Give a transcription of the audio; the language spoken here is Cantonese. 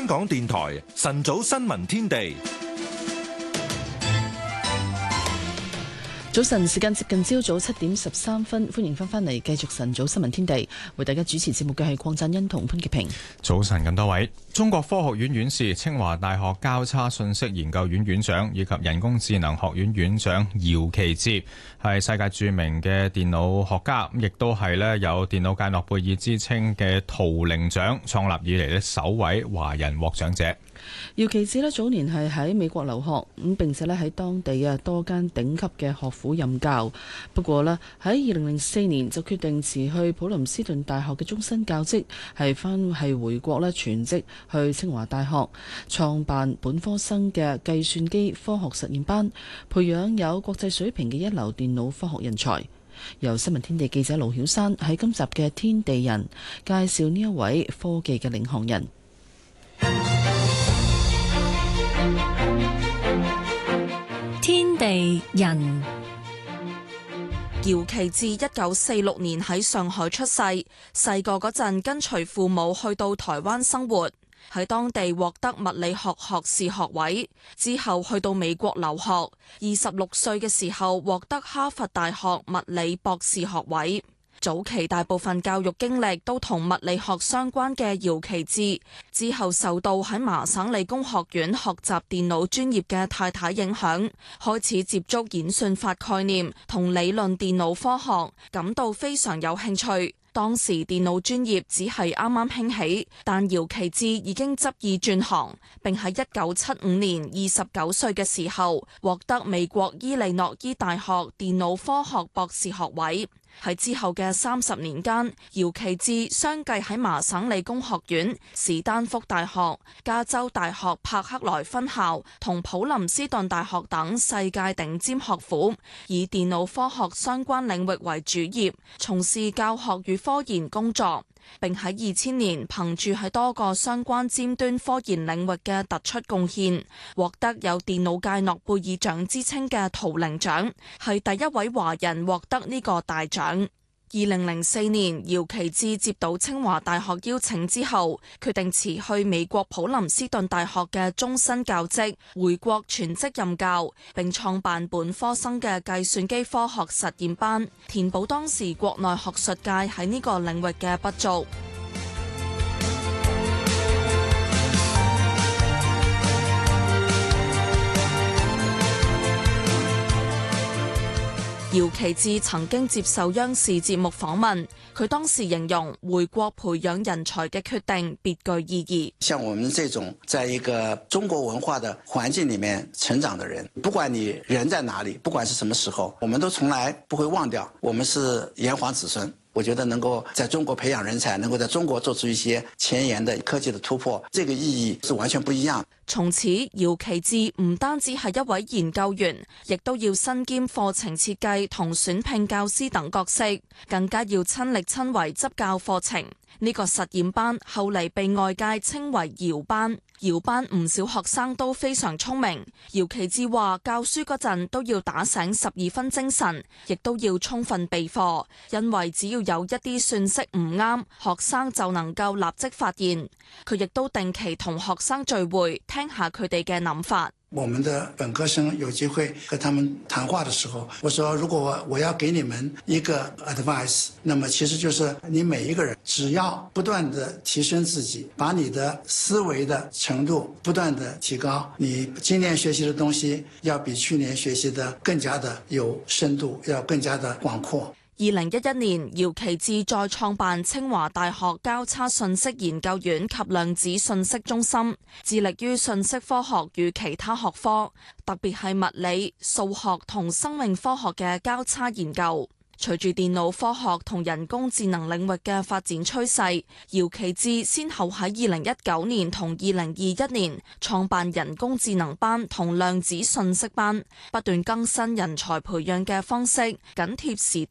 香港電台晨早新聞天地。 早晨，時間接近朝早7:13，歡迎翻嚟繼續晨早新聞天地，為大家主持節目嘅係鄺振欣同潘潔平。 早晨咁多位，中國科學院院士、清華大學交叉信息研究院院長以及人工智能學院院長姚期智係世界著名嘅電腦學家，亦都係有電腦界諾貝爾之稱嘅圖靈獎創立以嚟首位華人獲獎者。 姚期智早年係喺美國留學，咁並且喺當地多間頂級嘅學府任教。不過喺2004年就決定辭去普林斯頓大學嘅終身教職，係回國全職去清華大學創辦本科生嘅計算機科學實驗班，培養有國際水平嘅一流電腦科學人才。由新聞天地記者盧曉珊喺今集嘅天地人介紹呢一位科技嘅領航人。 天地人，姚期智1946年喺上海出世，細個嗰陣跟隨父母去到台灣生活，喺當地獲得物理學學士學位，之後去到美國留學，26歲嘅時候獲得哈佛大學物理博士學位。早期大部分教育經歷都同物理學相關嘅姚期智，之後受到喺麻省理工學院學習電腦專業嘅太太影響，開始接觸演算法概念同理論電腦科學，感到非常有興趣。當時電腦專業只係啱啱興起，但姚期智已經執意轉行，並喺1975年29歲嘅時候獲得美國伊利諾伊大學電腦科學博士學位。喺之後嘅30年間，姚期智相繼喺麻省理工學院、史丹福大學、加州大學柏克萊分校同普林斯頓大學等世界頂尖學府，以電腦科學相關領域為主業，從事教學與科研工作。並喺2000年憑住喺多個相關尖端科研領域嘅突出貢獻，獲得有電腦界諾貝爾獎之稱嘅圖靈獎，係第一位華人獲得呢個大獎。2004年，姚期智接到清華大學邀請之後，決定辭去美國普林斯頓大學嘅終身教職，回國全職任教，並創辦本科生嘅計算機科學實驗班，填補當時國內學術界喺呢個領域嘅不足。姚期智曾經接受央視節目訪問，佢當時形容回國培養人才嘅決定別具意義。 像我們這種在一個中國文化的環境裡面成長的人，不管你人在哪裡，不管是什麼時候，我們都從來不會忘掉我們是炎黃子孫。我覺得能夠在中國培養人才，能夠在中國做出一些前沿的科技的突破，這個意義是完全不一樣。 從此，姚期智唔單止係一位研究員，亦都要身兼課程設計同選聘教師等角色，更加要親力親為執教課程。呢個實驗班後嚟被外界稱為姚班。姚班唔少學生都非常聰明。姚期智話教書嗰陣都要打醒12分精神，亦都要充分備課，因為只要有一啲算式唔啱，學生就能夠立即發現。佢亦都定期同學生聚會，聽下佢哋嘅諗法。 我們的本科生有機會和他們談話的時候，我說如果我要給你們一個 advice， 那麼其實就是你每一個人只要不斷地提升自己，把你的思維的程度不斷地提高，你今年學習的東西要比去年學習的更加的有深度，要更加的廣闊。 2011年，姚期智再創辦清華大學交叉信息研究院及量子信息中心，致力於信息科學與其他學科，特別係物理、數學同生命科學嘅交叉研究。隨住電腦科學同人工智能領域嘅發展趨勢，姚期智先後喺2019年同2021年創辦人工智能班同量子信息班，不斷更新人才培養嘅方式，緊貼時